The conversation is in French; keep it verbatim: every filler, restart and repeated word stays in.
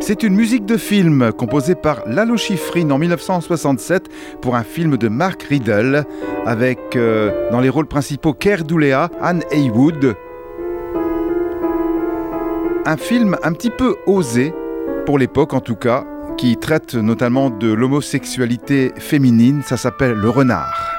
C'est une musique de film composée par Lalo Schifrin en dix-neuf cent soixante-sept pour un film de Mark Riddle avec euh, dans les rôles principaux Keir Dullea, Anne Heywood. Un film un petit peu osé, pour l'époque en tout cas, qui traite notamment de l'homosexualité féminine, ça s'appelle Le Renard.